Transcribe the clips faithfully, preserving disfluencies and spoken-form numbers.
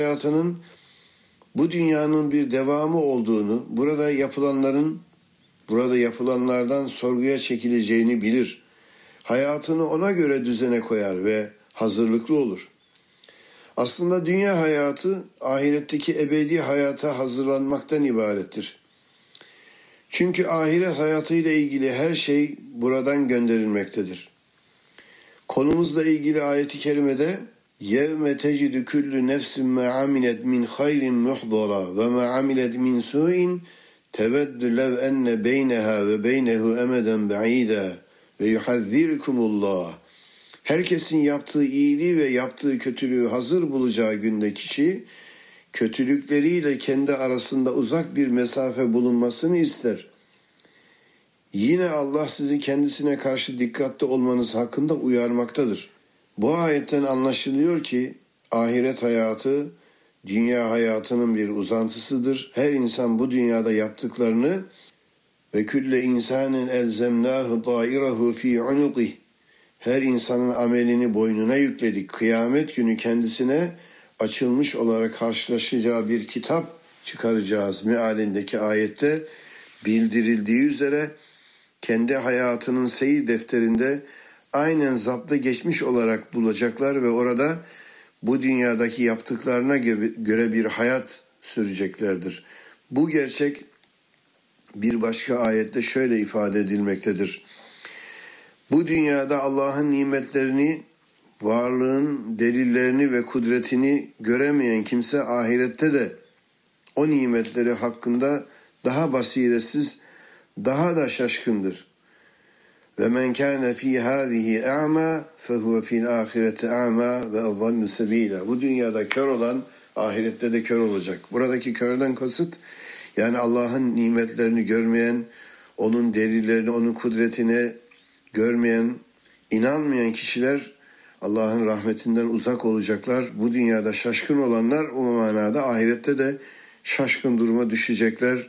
hayatının bu dünyanın bir devamı olduğunu, burada yapılanların, burada yapılanlardan sorguya çekileceğini bilir. Hayatını ona göre düzene koyar ve hazırlıklı olur. Aslında dünya hayatı ahiretteki ebedi hayata hazırlanmaktan ibarettir. Çünkü ahiret hayatıyla ilgili her şey buradan gönderilmektedir. Konumuzla ilgili ayet-i kerimede يَوْمَ تَجِدُ كُلُّ نَفْسٍ مَا عَمِلَتْ مِنْ خَيْرٍ مُحْضَرًا وَمَا عَمِلَتْ مِنْ سُوءٍ تَوَدُّ لَوْ أَنَّ بَيْنَهَا وَبَيْنَهُ أَمَدًا بَعِيدًا وَيُحَذِّرُكُمُ اللّٰهُ. Herkesin yaptığı iyiliği ve yaptığı kötülüğü hazır bulacağı günde kişi, kötülükleriyle kendi arasında uzak bir mesafe bulunmasını ister. Yine Allah sizi kendisine karşı dikkatli olmanız hakkında uyarmaktadır. Bu ayetten anlaşılıyor ki ahiret hayatı dünya hayatının bir uzantısıdır. Her insan bu dünyada yaptıklarını ve külle insanın elzemnâhu dâirahu fî unuqih. Her insanın amelini boynuna yükledik. Kıyamet günü kendisine açılmış olarak karşılaşacağı bir kitap çıkaracağız mealindeki ayette bildirildiği üzere kendi hayatının seyir defterinde aynen zapta geçmiş olarak bulacaklar ve orada bu dünyadaki yaptıklarına göre bir hayat süreceklerdir. Bu gerçek bir başka ayette şöyle ifade edilmektedir. Bu dünyada Allah'ın nimetlerini, varlığın delillerini ve kudretini göremeyen kimse ahirette de o nimetleri hakkında daha basiretsiz, daha da şaşkındır. Ve men kana fi hadihi a'ma fehuve fil ahireti a'ma ve adallu sebila. Bu dünyada kör olan ahirette de kör olacak. Buradaki körden kasıt yani Allah'ın nimetlerini görmeyen, onun delillerini, onun kudretini görmeyen, inanmayan kişiler Allah'ın rahmetinden uzak olacaklar. Bu dünyada şaşkın olanlar o manada ahirette de şaşkın duruma düşecekler.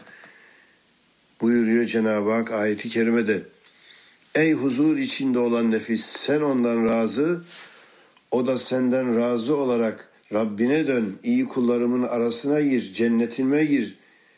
Buyuruyor Cenab-ı Hak ayeti kerimede. Ey huzur içinde olan nefis, sen ondan razı, o da senden razı olarak Rabbine dön, iyi kullarımın arasına gir, cennetime gir.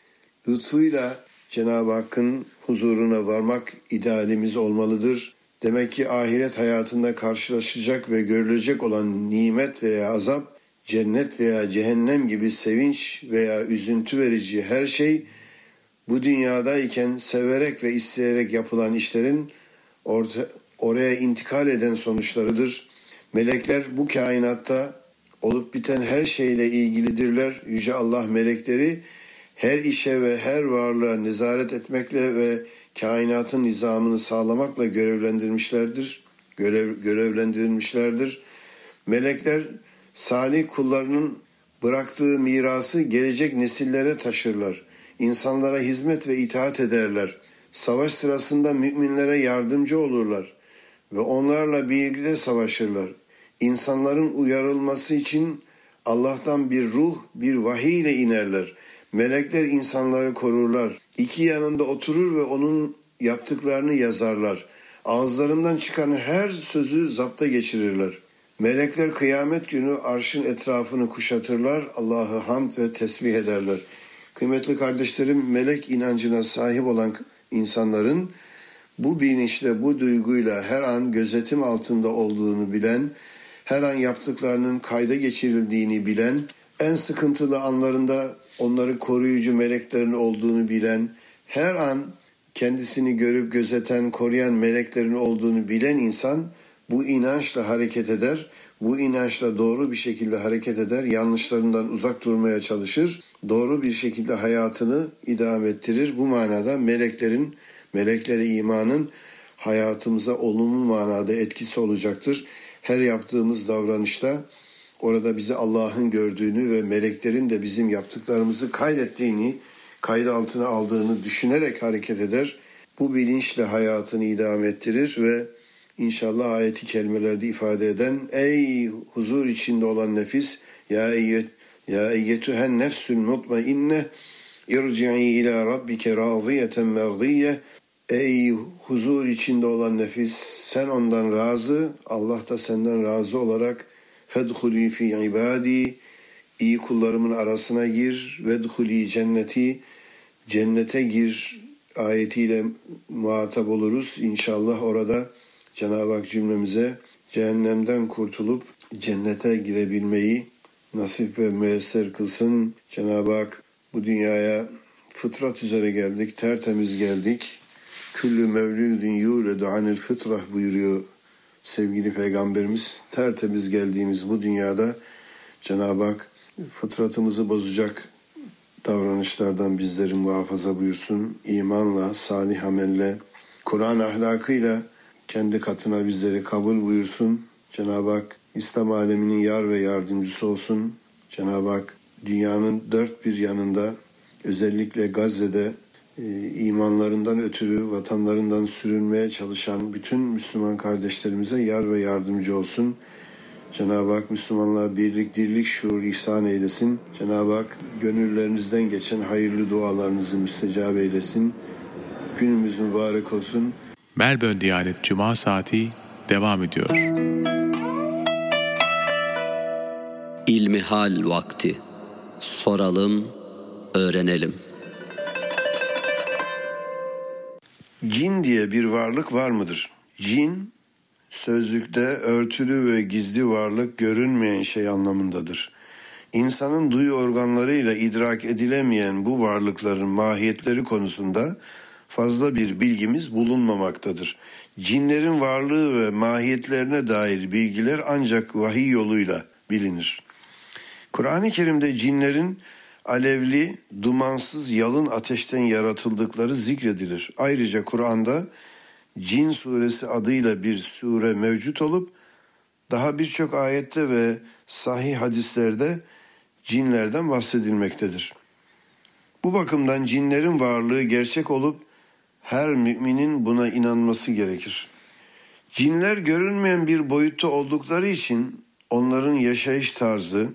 Lütfuyla Cenab-ı Hakk'ın huzuruna varmak idealimiz olmalıdır. Demek ki ahiret hayatında karşılaşacak ve görülecek olan nimet veya azap, cennet veya cehennem gibi sevinç veya üzüntü verici her şey bu dünyadayken severek ve isteyerek yapılan işlerin orta, oraya intikal eden sonuçlarıdır. Melekler bu kainatta olup biten her şeyle ilgilidirler. Yüce Allah melekleri her işe ve her varlığa nezaret etmekle ve kainatın nizamını sağlamakla görevlendirmişlerdir. Görev, görevlendirilmişlerdir. Melekler salih kullarının bıraktığı mirası gelecek nesillere taşırlar. İnsanlara hizmet ve itaat ederler. Savaş sırasında müminlere yardımcı olurlar ve onlarla birlikte savaşırlar. İnsanların uyarılması için Allah'tan bir ruh, bir vahiy ile inerler. Melekler insanları korurlar. İki yanında oturur ve onun yaptıklarını yazarlar. Ağızlarından çıkan her sözü zapta geçirirler. Melekler kıyamet günü arşın etrafını kuşatırlar. Allah'ı hamd ve tesbih ederler. Kıymetli kardeşlerim, melek inancına sahip olan insanların bu bilinçle, bu duyguyla her an gözetim altında olduğunu bilen, her an yaptıklarının kayda geçirildiğini bilen, en sıkıntılı anlarında onları koruyucu meleklerin olduğunu bilen, her an kendisini görüp gözeten, koruyan meleklerin olduğunu bilen insan bu inançla hareket eder. Bu inançla doğru bir şekilde hareket eder, yanlışlarından uzak durmaya çalışır, doğru bir şekilde hayatını idame ettirir. Bu manada meleklerin, meleklere imanın hayatımıza olumlu manada etkisi olacaktır. Her yaptığımız davranışta orada bizi Allah'ın gördüğünü ve meleklerin de bizim yaptıklarımızı kaydettiğini, kaydı altına aldığını düşünerek hareket eder. Bu bilinçle hayatını idame ettirir ve İnşallah ayeti kelimelerde ifade eden ey huzur içinde olan nefis ya eyyet ya eyyetühen nefsül mutmainne irci'i ila rabbike radiyeten merdiye. Ey huzur içinde olan nefis, sen ondan razı, Allah da senden razı olarak fedhulü fi ibadi, iyi kullarımın arasına gir ve dhuli cenneti, cennete gir ayetiyle muhatap oluruz. İnşallah orada Cenab-ı Hak cümlemize cehennemden kurtulup cennete girebilmeyi nasip ve müyesser kılsın. Cenab-ı Hak bu dünyaya fıtrat üzere geldik, tertemiz geldik. Küllü mevludin yuledu anil fıtrah buyuruyor sevgili Peygamberimiz. Tertemiz geldiğimiz bu dünyada Cenab-ı Hak fıtratımızı bozacak davranışlardan bizleri muhafaza buyursun. İmanla, salih amelle, Kur'an ahlakıyla kendi katına bizleri kabul buyursun. Cenab-ı Hak İslam aleminin yar ve yardımcısı olsun. Cenab-ı Hak dünyanın dört bir yanında, özellikle Gazze'de e, imanlarından ötürü vatanlarından sürünmeye çalışan bütün Müslüman kardeşlerimize yar ve yardımcı olsun. Cenab-ı Hak Müslümanlığa birlik, dirlik, şuur ihsan eylesin. Cenab-ı Hak gönüllerinizden geçen hayırlı dualarınızı müstecab eylesin. Günümüz mübarek olsun. Melbourne Diyanet Cuma Saati devam ediyor. İlmihal vakti. Soralım, öğrenelim. Cin diye bir varlık var mıdır? Cin, sözlükte örtülü ve gizli varlık, görünmeyen şey anlamındadır. İnsanın duyu organlarıyla idrak edilemeyen bu varlıkların mahiyetleri konusunda fazla bir bilgimiz bulunmamaktadır. Cinlerin varlığı ve mahiyetlerine dair bilgiler ancak vahiy yoluyla bilinir. Kur'an-ı Kerim'de cinlerin alevli, dumansız, yalın ateşten yaratıldıkları zikredilir. Ayrıca Kur'an'da Cin suresi adıyla bir sure mevcut olup daha birçok ayette ve sahih hadislerde cinlerden bahsedilmektedir. Bu bakımdan cinlerin varlığı gerçek olup her müminin buna inanması gerekir. Cinler görünmeyen bir boyutta oldukları için onların yaşayış tarzı,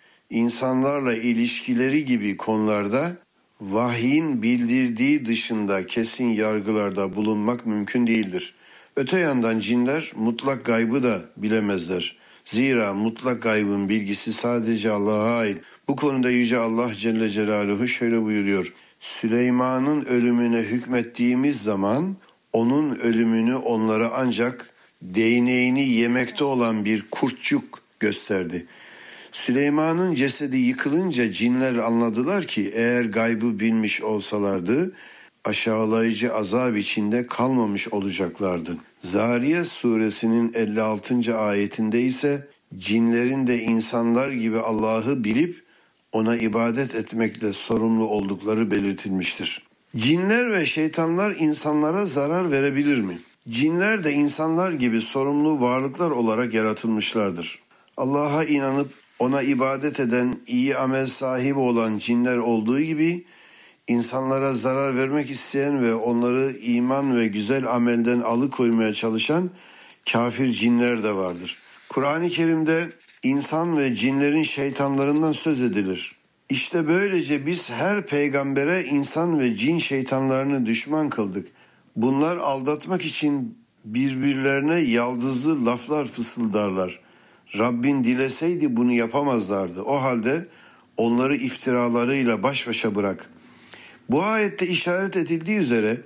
insanlarla ilişkileri gibi konularda vahyin bildirdiği dışında kesin yargılarda bulunmak mümkün değildir. Öte yandan cinler mutlak gaybı da bilemezler. Zira mutlak gaybın bilgisi sadece Allah'a ait. Bu konuda Yüce Allah Celle Celaluhu şöyle buyuruyor. Süleyman'ın ölümüne hükmettiğimiz zaman onun ölümünü onlara ancak değneğini yemekte olan bir kurtçuk gösterdi. Süleyman'ın cesedi yıkılınca cinler anladılar ki eğer gaybı bilmiş olsalardı aşağılayıcı azap içinde kalmamış olacaklardı. Zariyat suresinin elli altıncı ayetinde ise cinlerin de insanlar gibi Allah'ı bilip ona ibadet etmekle sorumlu oldukları belirtilmiştir. Cinler ve şeytanlar insanlara zarar verebilir mi? Cinler de insanlar gibi sorumlu varlıklar olarak yaratılmışlardır. Allah'a inanıp ona ibadet eden, iyi amel sahibi olan cinler olduğu gibi insanlara zarar vermek isteyen ve onları iman ve güzel amelden alıkoymaya çalışan kafir cinler de vardır. Kur'an-ı Kerim'de insan ve cinlerin şeytanlarından söz edilir. İşte böylece biz her peygambere insan ve cin şeytanlarını düşman kıldık. Bunlar aldatmak için birbirlerine yaldızlı laflar fısıldarlar. Rabbin dileseydi bunu yapamazlardı. O halde onları iftiralarıyla baş başa bırak. Bu ayette işaret edildiği üzere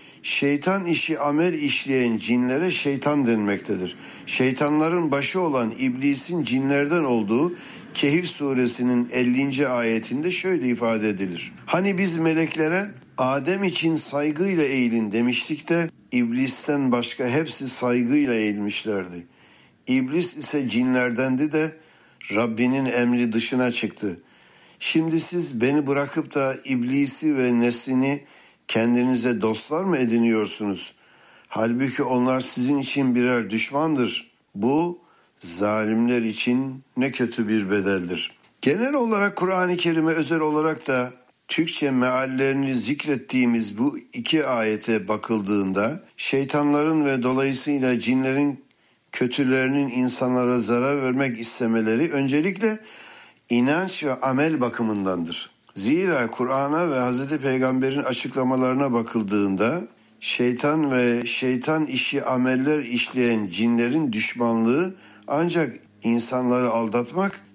şeytan işi amel işleyen cinlere şeytan denmektedir. Şeytanların başı olan iblisin cinlerden olduğu Kehf suresinin ellinci ayetinde şöyle ifade edilir. Hani biz meleklere Adem için saygıyla eğilin demiştik de iblisten başka hepsi saygıyla eğilmişlerdi. İblis ise cinlerdendi de Rabbinin emri dışına çıktı. Şimdi siz beni bırakıp da iblisi ve neslini kendinize dostlar mı ediniyorsunuz? Halbuki onlar sizin için birer düşmandır. Bu zalimler için ne kötü bir bedeldir. Genel olarak Kur'an-ı Kerim'e özel olarak da Türkçe meallerini zikrettiğimiz bu iki ayete bakıldığında şeytanların ve dolayısıyla cinlerin kötülerinin insanlara zarar vermek istemeleri öncelikle inanç ve amel bakımındandır. Zira Kur'an'a ve Hazreti Peygamber'in açıklamalarına bakıldığında şeytan ve şeytan işi ameller işleyen cinlerin düşmanlığı ancak insanları aldatmak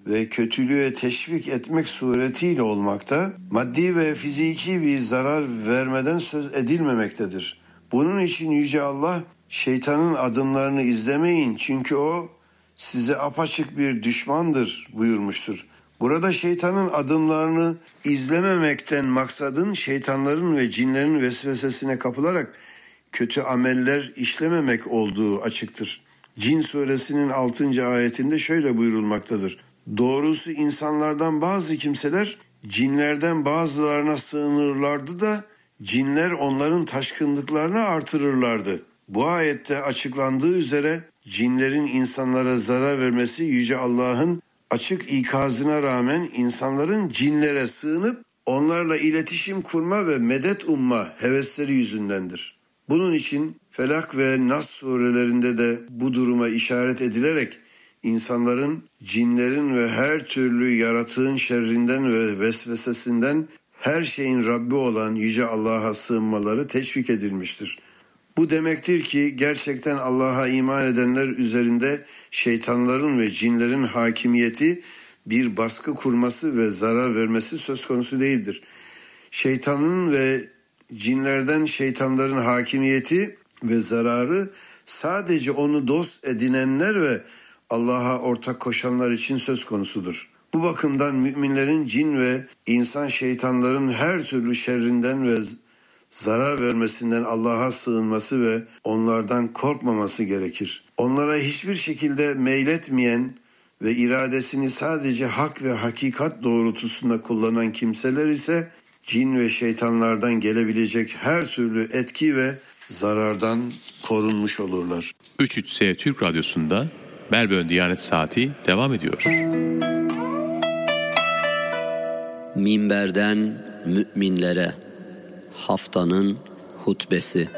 ve kötülüğe teşvik etmek suretiyle olmakta, maddi ve fiziki bir zarar vermeden söz edilmemektedir. Bunun için Yüce Allah, şeytanın adımlarını izlemeyin çünkü o size apaçık bir düşmandır buyurmuştur. Burada şeytanın adımlarını izlememekten maksadın şeytanların ve cinlerin vesvesesine kapılarak kötü ameller işlememek olduğu açıktır. Cin suresinin altıncı ayetinde şöyle buyurulmaktadır. Doğrusu insanlardan bazı kimseler cinlerden bazılarına sığınırlardı da cinler onların taşkınlıklarını artırırlardı. Bu ayette açıklandığı üzere cinlerin insanlara zarar vermesi Yüce Allah'ın açık ikazına rağmen insanların cinlere sığınıp onlarla iletişim kurma ve medet umma hevesleri yüzündendir. Bunun için Felak ve Nas surelerinde de bu duruma işaret edilerek insanların, cinlerin ve her türlü yaratığın şerrinden ve vesvesesinden her şeyin Rabbi olan Yüce Allah'a sığınmaları teşvik edilmiştir. Bu demektir ki gerçekten Allah'a iman edenler üzerinde şeytanların ve cinlerin hakimiyeti bir baskı kurması ve zarar vermesi söz konusu değildir. Şeytanın ve cinlerden şeytanların hakimiyeti ve zararı sadece onu dost edinenler ve Allah'a ortak koşanlar için söz konusudur. Bu bakımdan müminlerin cin ve insan şeytanların her türlü şerrinden ve zarar vermesinden Allah'a sığınması ve onlardan korkmaması gerekir. Onlara hiçbir şekilde meyletmeyen ve iradesini sadece hak ve hakikat doğrultusunda kullanan kimseler ise cin ve şeytanlardan gelebilecek her türlü etki ve zarardan korunmuş olurlar. üç üç S Türk Radyosu'nda Melbourne Diyanet Saati devam ediyor. Minberden müminlere haftanın hutbesi.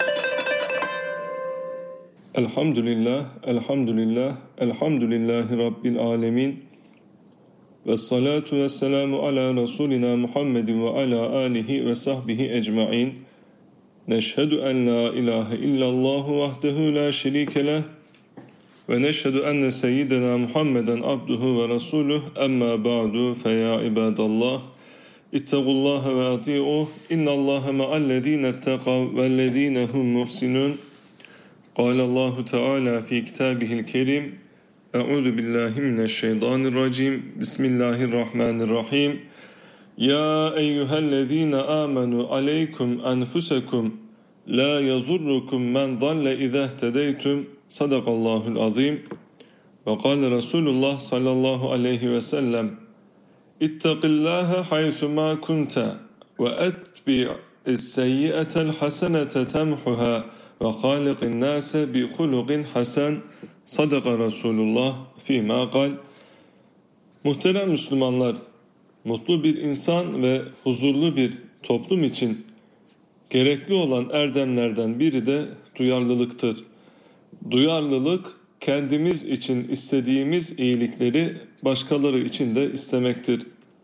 Elhamdülillah, elhamdülillah, elhamdülillahi Rabbil alemin. Ve salatu ve selamu ala Resulina Muhammedin ve ala alihi ve sahbihi ecma'in. Neşhedü en la ilahe illallah vahdehu la şerike leh. Ve neşhedü enne seyyidena Muhammeden abduhu ve resuluh. Emma ba'du fe ya ibadallah. İttaqullaha ve ati'uh. İnnallâhe ma'allezîne etteqav vellezîne hum muhsinun. Kâlallahu Teala fi kitâbihil kerim. Eûzu billahi mineşşeytanirracim. Bismillahirrahmanirrahim. Ya eyyühellezîne âmenû aleykum enfusekum la yazurrukum men dalle izehtedeytum. Sadakallahul azim. Ve kâle Resulullah sallallahu aleyhi ve sellem İttakillâhe haythumâ kunte ve etbi'is-seyyi'etel hasenete temhuha ve hâliqin nâse bi huluqin hasen. Sadaka Resulullah fîmâ kal. Muhterem Müslümanlar, mutlu bir insan ve huzurlu bir toplum için gerekli olan erdemlerden biri de duyarlılıktır. Duyarlılık, kendimiz için istediğimiz iyilikleri başkaları için de istemektir.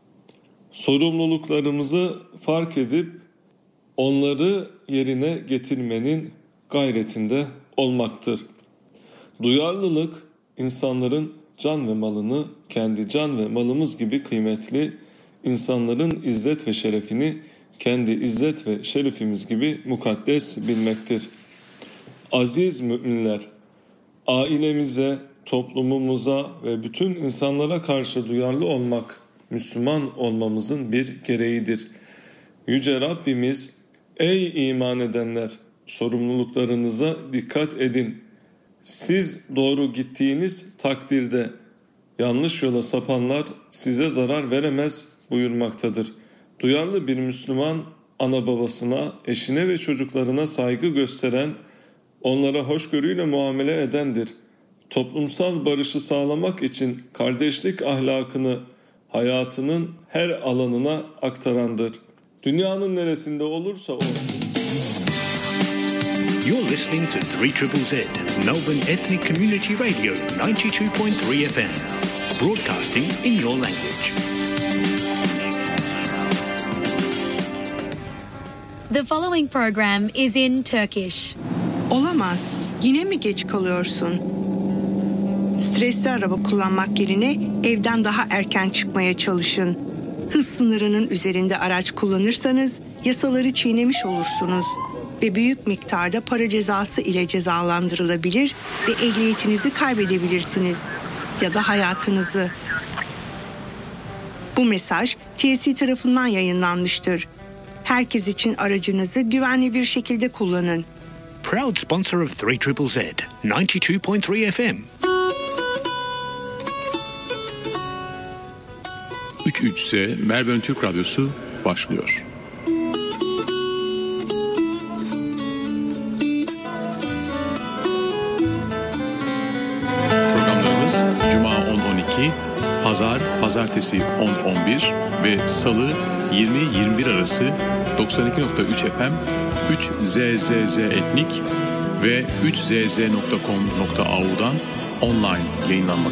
Sorumluluklarımızı fark edip onları yerine getirmenin gayretinde olmaktır. Duyarlılık, insanların can ve malını kendi can ve malımız gibi kıymetli, insanların izzet ve şerefini kendi izzet ve şerefimiz gibi mukaddes bilmektir. Aziz müminler, ailemize, toplumumuza ve bütün insanlara karşı duyarlı olmak, Müslüman olmamızın bir gereğidir. Yüce Rabbimiz, ey iman edenler, sorumluluklarınıza dikkat edin. Siz doğru gittiğiniz takdirde yanlış yola sapanlar size zarar veremez buyurmaktadır. Duyarlı bir Müslüman, ana babasına, eşine ve çocuklarına saygı gösteren, onlara hoşgörüyle muamele edendir. Toplumsal barışı sağlamak için kardeşlik ahlakını hayatının her alanına aktarandır. Dünyanın neresinde olursa olsun. You're listening to three Z Z, Melbourne Ethnic Community Radio ninety-two point three F M, broadcasting in your language. The following program is in Turkish. Olamaz. Yine mi geç kalıyorsun? Stresli araba kullanmak yerine evden daha erken çıkmaya çalışın. Hız sınırının üzerinde araç kullanırsanız yasaları çiğnemiş olursunuz ve büyük miktarda para cezası ile cezalandırılabilir ve ehliyetinizi kaybedebilirsiniz ya da hayatınızı. Bu mesaj T S E tarafından yayınlanmıştır. Herkes için aracınızı güvenli bir şekilde kullanın. Proud sponsor of three Z Z, ninety-two point three F M. üç üç Z Melbourne Türk Radyosu başlıyor. Programlarımız Cuma on on iki, Pazar, Pazartesi on on bir ve Salı yirmi yirmi bir arası doksan iki nokta üç F M, üç Z Z Z Etnik ve üç z z nokta com nokta a u'dan online yayınlanmaktadır.